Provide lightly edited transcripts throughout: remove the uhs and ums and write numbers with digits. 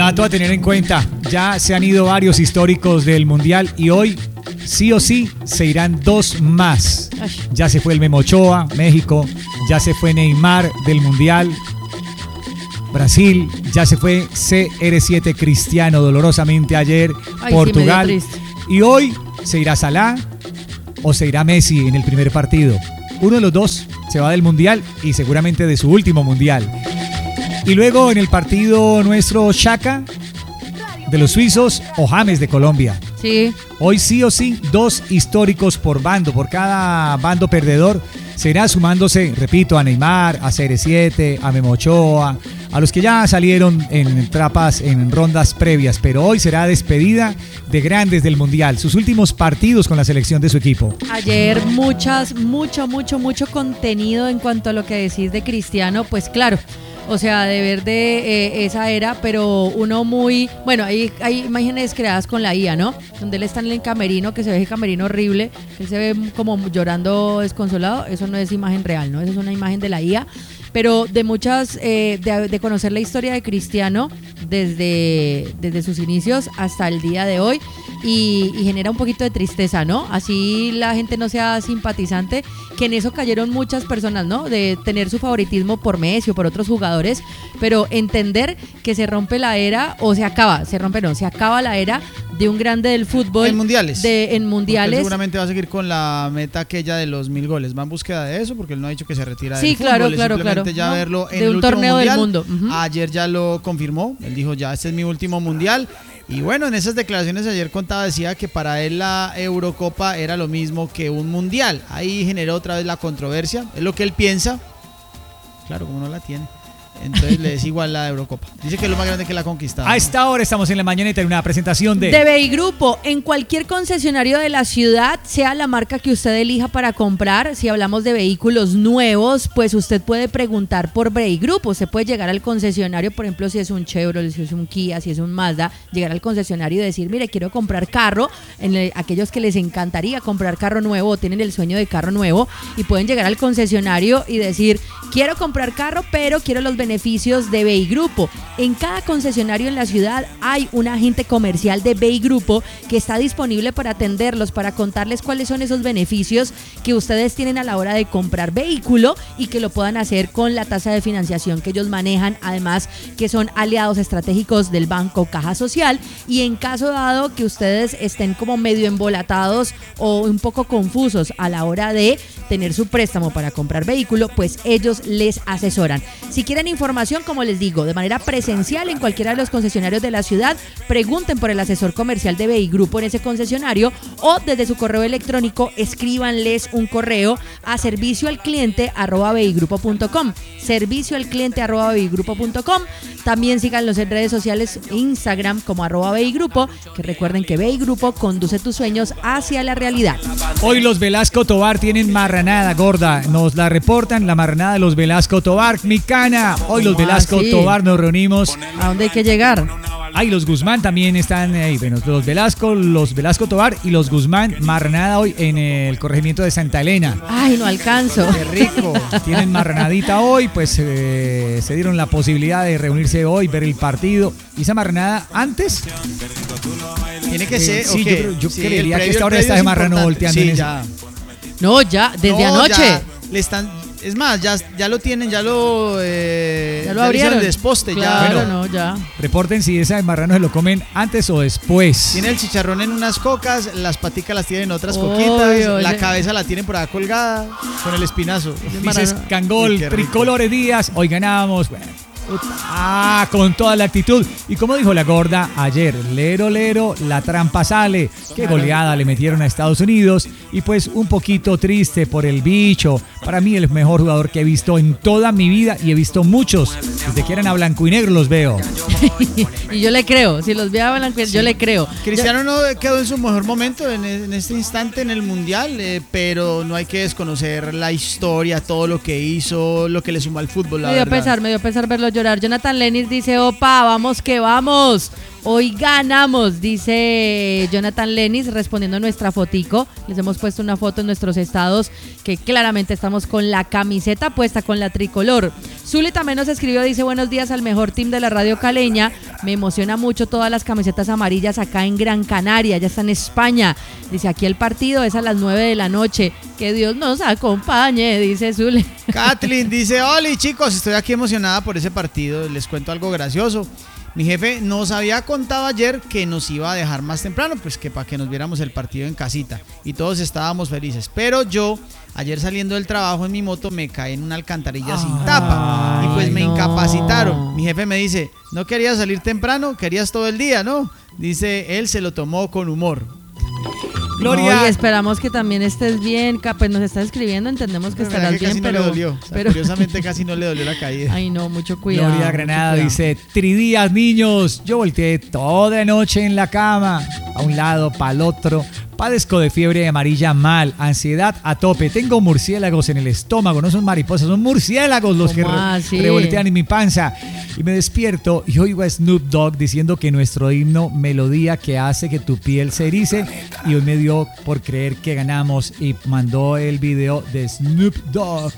Dato a tener en cuenta, ya se han ido varios históricos del Mundial y hoy sí o sí se irán 2 más. Ya se fue el Memo Ochoa, México, ya se fue Neymar del Mundial, Brasil, ya se fue CR7 Cristiano dolorosamente ayer, Portugal, sí, y hoy se irá Salah o se irá Messi en el primer partido. Uno de los dos se va del Mundial y seguramente de su último Mundial. Y luego en el partido nuestro Xhaka de los suizos o James de Colombia. Sí. Hoy sí o sí 2 históricos por bando, por cada bando perdedor será sumándose, repito, a Neymar, a CR7, a Memo Ochoa, a los que ya salieron en trapas, en rondas previas, pero hoy será despedida de grandes del Mundial, sus últimos partidos con la selección de su equipo. Ayer mucho contenido en cuanto a lo que decís de Cristiano, pues claro. O sea, de ver de esa era, pero uno muy... Bueno, hay imágenes creadas con la IA, ¿no? Donde él está en el camerino, que se ve el camerino horrible, que él se ve como llorando desconsolado. Eso no es imagen real, ¿no? Eso es una imagen de la IA. Pero de muchas, de conocer la historia de Cristiano desde sus inicios hasta el día de hoy y genera un poquito de tristeza, ¿no? Así la gente no sea simpatizante, que en eso cayeron muchas personas, ¿no? De tener su favoritismo por Messi o por otros jugadores, pero entender que se rompe la era, o se acaba la era de un grande del fútbol. En mundiales. En mundiales. Porque seguramente va a seguir con la meta aquella de los 1000 goles. Va en búsqueda de eso porque él no ha dicho que se retira del fútbol. Claro. Ya ¿no? verlo en de un torneo mundial. del mundo. Uh-huh. Ayer ya lo confirmó. Él dijo, ya este es mi último mundial. Y bueno, en esas declaraciones de ayer decía que para él la Eurocopa era lo mismo que un mundial. Ahí generó otra vez la controversia. Es lo que él piensa. Claro, como no la tiene. Entonces le es igual la Eurocopa. Dice que es lo más grande que la ha conquistado. A esta hora estamos en la mañanita en una presentación de BI Grupo. En cualquier concesionario de la ciudad, sea la marca que usted elija para comprar, si hablamos de vehículos nuevos, pues usted puede preguntar por BI Grupo. Usted puede llegar al concesionario, por ejemplo, si es un Chevrolet, si es un Kia, si es un Mazda, llegar al concesionario y decir, mire, quiero comprar carro. Aquellos que les encantaría comprar carro nuevo, tienen el sueño de carro nuevo, y pueden llegar al concesionario y decir, quiero comprar carro, pero quiero los beneficios de BI Grupo. En cada concesionario en la ciudad hay un agente comercial de BI Grupo que está disponible para atenderlos, para contarles cuáles son esos beneficios que ustedes tienen a la hora de comprar vehículo y que lo puedan hacer con la tasa de financiación que ellos manejan, además que son aliados estratégicos del Banco Caja Social. Y en caso dado que ustedes estén como medio embolatados o un poco confusos a la hora de tener su préstamo para comprar vehículo, pues ellos les asesoran. Si quieren información, como les digo, de manera presencial en cualquiera de los concesionarios de la ciudad, pregunten por el asesor comercial de BI Grupo en ese concesionario, o desde su correo electrónico escríbanles un correo a servicioalcliente@bigrupo.com, servicioalcliente@bigrupo.com. También síganlos en redes sociales, Instagram como @BIGrupo, que recuerden que BI Grupo conduce tus sueños hacia la realidad. Hoy los Velasco Tobar tienen marranada gorda, nos la reportan, la marranada de los Velasco Tobar, mi cana. Hoy los Velasco Tobar nos reunimos. ¿A dónde hay que llegar? Ay, los Guzmán también están ahí. Bueno, los Velasco Tobar y los Guzmán, marranada hoy en el corregimiento de Santa Elena. Ay, no alcanzo. Qué rico. Tienen marranadita hoy, pues se dieron la posibilidad de reunirse hoy, ver el partido. ¿Y esa marranada antes? Tiene que ser. Sí, okay. yo creería que esta hora está de marrano volteando en eso. Ya. No, ya, desde anoche. Ya, le están... Es más, ya lo tienen, ya lo abrieron. El desposte, claro, ya. No, ya. Reporten si esa de marrano se lo comen antes o después. Tiene el chicharrón en unas cocas, las paticas las tienen en otras coquitas, la cabeza la tienen por acá colgada, con el espinazo. Dices Cangol, Tricolores Díaz, hoy ganamos. Bueno. Con toda la actitud. Y como dijo la gorda ayer, lero, la trampa sale. Qué goleada le metieron a Estados Unidos. Y pues un poquito triste por el bicho. Para mí el mejor jugador que he visto en toda mi vida. Y he visto muchos. Desde que eran a blanco y negro los veo. Y yo le creo. Si los veo a blanco y negro, yo le creo. Cristiano no quedó en su mejor momento en este instante en el Mundial. Pero no hay que desconocer la historia, todo lo que hizo, lo que le sumó al fútbol. Me dio pesar verlo llorar. Jonathan Lenis dice, opa, vamos que vamos. Hoy ganamos, dice Jonathan Lenis, respondiendo a nuestra fotico. Les hemos puesto una foto en nuestros estados que claramente estamos con la camiseta puesta con la tricolor. Zuli también nos escribió, dice, buenos días al mejor team de la radio caleña. me emociona mucho todas las camisetas amarillas acá en Gran Canaria, ya está en España. Dice, aquí el partido es a las 9 de la noche. Que Dios nos acompañe, dice Zule. Kathleen dice, hola chicos, estoy aquí emocionada por ese partido. Les cuento algo gracioso. Mi jefe nos había contado ayer que nos iba a dejar más temprano, pues que para que nos viéramos el partido en casita. Y todos estábamos felices. Pero yo, ayer saliendo del trabajo en mi moto, me caí en una alcantarilla sin tapa. Y pues me incapacitaron. Mi jefe me dice, ¿no querías salir temprano? ¿Querías todo el día, no? Dice, él se lo tomó con humor. Gloria. Y esperamos que también estés bien. Pues nos estás escribiendo, entendemos que estarás que bien, casi pero, no le dolió. O sea, pero curiosamente casi no le dolió la caída. Ay, no, mucho cuidado. Gloria Granada mucho dice, Tridías, niños, yo volteé toda noche en la cama, a un lado, para el otro. Padezco de fiebre amarilla mal, ansiedad a tope, tengo murciélagos en el estómago, no son mariposas, son murciélagos los que revoltean en mi panza. Y me despierto y oigo a Snoop Dogg diciendo que nuestro himno, melodía que hace que tu piel se erice, y hoy me dio por creer que ganamos y mandó el video de Snoop Dogg.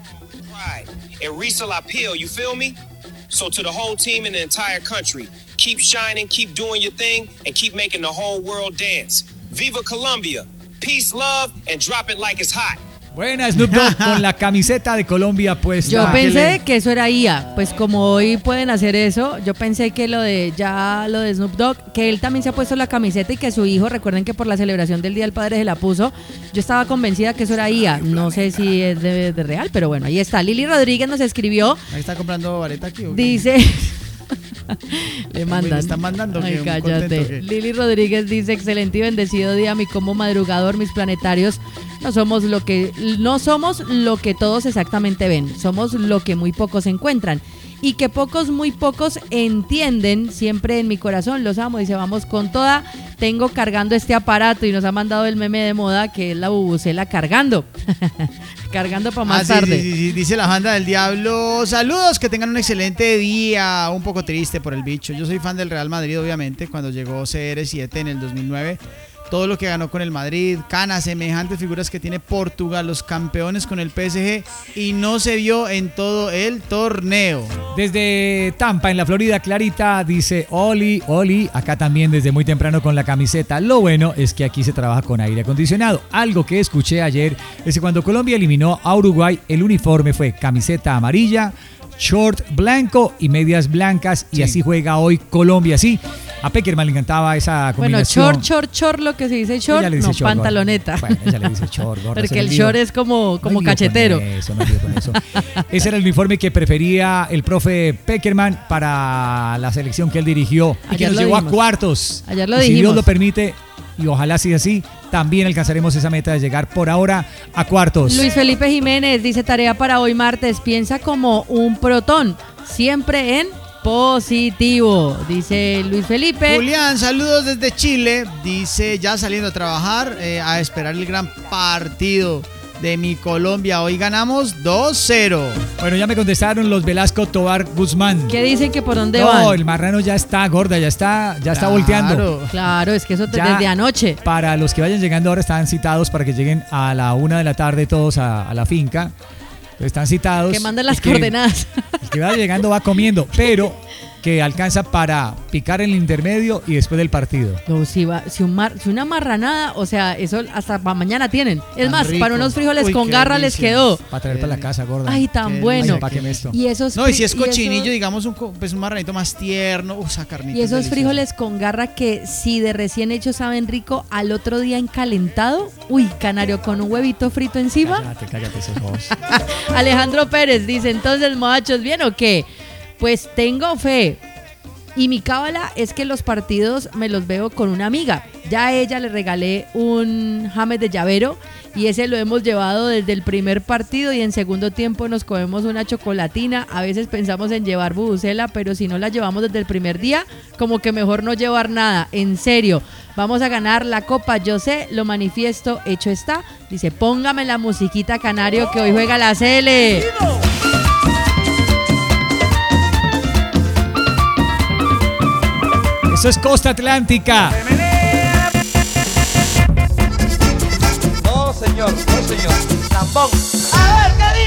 And Riesel Appeal, you feel me? So to the whole team and the entire country, keep shining, keep doing your thing, and keep making the whole world dance. Viva Colombia, peace, love, and drop it like it's hot. Buena, Snoop Dogg con la camiseta de Colombia puesta. Yo pensé que eso era IA, pues como hoy pueden hacer eso, yo pensé que lo de Snoop Dogg, que él también se ha puesto la camiseta y que su hijo, recuerden que por la celebración del Día del Padre se la puso, yo estaba convencida que eso era IA, no sé si es de real, pero bueno, ahí está. Lili Rodríguez nos escribió. Ahí está comprando vareta aquí. Dice... Le mandan. Me están mandando. Ay, cállate. Lili Rodríguez dice, excelente y bendecido día, mi como madrugador, mis planetarios. No somos lo que todos exactamente ven, somos lo que muy pocos encuentran. Y que muy pocos entienden, siempre en mi corazón, los amo. Dice, vamos con toda, tengo cargando este aparato, y nos ha mandado el meme de moda que es la bubucela cargando. Cargando para más tarde. Sí, dice la banda del diablo, saludos, que tengan un excelente día, un poco triste por el bicho. Yo soy fan del Real Madrid, obviamente, cuando llegó CR7 en el 2009. Todo lo que ganó con el Madrid, Cana, semejantes figuras que tiene Portugal, los campeones con el PSG, y no se vio en todo el torneo. Desde Tampa, en la Florida, Clarita dice, Oli, acá también desde muy temprano con la camiseta. Lo bueno es que aquí se trabaja con aire acondicionado. Algo que escuché ayer es que cuando Colombia eliminó a Uruguay, el uniforme fue camiseta amarilla, short blanco y medias blancas, y así juega hoy Colombia, sí. A Peckerman le encantaba esa combinación. Bueno, short, lo que se dice short, ella le dice no, short, pantaloneta. Bueno, ella le dice short, gorda. Porque el short es como cachetero. No lío con eso. Ese era el uniforme que prefería el profe Peckerman para la selección que él dirigió y que nos llevó a cuartos. Ayer lo dijimos. Si dijimos. Dios lo permite, y ojalá sea así, también alcanzaremos esa meta de llegar por ahora a cuartos. Luis Felipe Jiménez dice, tarea para hoy martes, piensa como un protón, siempre en positivo, dice Luis Felipe. Julián, saludos desde Chile, dice, ya saliendo a trabajar, a esperar el gran partido de mi Colombia. Hoy ganamos 2-0. Bueno, ya me contestaron los Velasco Tobar Guzmán. ¿Qué dicen que por dónde van? No, el marrano ya está gorda, ya está volteando. Claro, es que eso ya, desde anoche. Para los que vayan llegando ahora, están citados para que lleguen a la 1 de la tarde todos a la finca. Están citados. Que manden las coordenadas. El que va llegando va comiendo, pero que alcanza para picar en el intermedio y después del partido. No, si una marranada, o sea, eso hasta para mañana tienen. Es tan más, rico. Para unos frijoles con garra les quedó. Para traer para la casa, gorda. Ay, tan bueno. Esto. Y esos no, y si es cochinillo, digamos, un marranito más tierno, esa carnita. Y esos frijoles con garra que si de recién hechos saben rico, al otro día encalentado, uy, canario con un huevito frito encima. Cállate esos ojos. Alejandro Pérez dice, entonces, muchachos, ¿bien o qué? Pues tengo fe. Y mi cábala es que los partidos me los veo con una amiga. Ya a ella le regalé un James de llavero y ese lo hemos llevado desde el primer partido, y en segundo tiempo nos comemos una chocolatina. A veces pensamos en llevar bubucela, pero si no la llevamos desde el primer día, como que mejor no llevar nada. En serio, vamos a ganar la copa, yo sé, lo manifiesto, hecho está. Dice, póngame la musiquita, canario, que hoy juega la Cele. Eso es Costa Atlántica. No, señor, no, señor. Lambón.